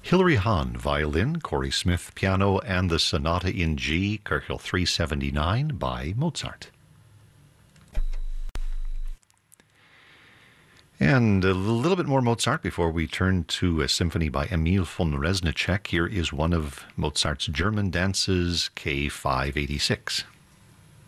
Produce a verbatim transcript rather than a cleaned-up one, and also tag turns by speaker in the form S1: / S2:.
S1: Hilary Hahn, violin, Corey Smith, piano, and the Sonata in G, Köchel three seventy-nine by Mozart. And a little bit more Mozart before we turn to a symphony by Emil von Reznicek. Here is one of Mozart's German dances, K five eighty-six.